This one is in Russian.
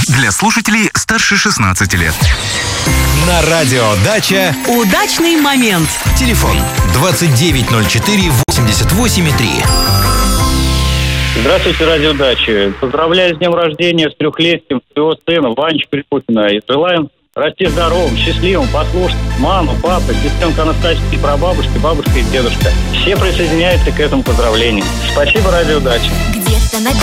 для слушателей старше 16 лет. На радио «Дача» удачный момент. Телефон 2904-88,3. Здравствуйте, радио «Дача». Поздравляю с днем рождения, с 3-летием своего сына Ванечки Припутина. И желаем расти здоровым, счастливым, послушать маму, папу, сестренка Анастасия, прабабушка, бабушка и дедушка. Все присоединяются к этому поздравлению. Спасибо, радио «Дача». Где-то на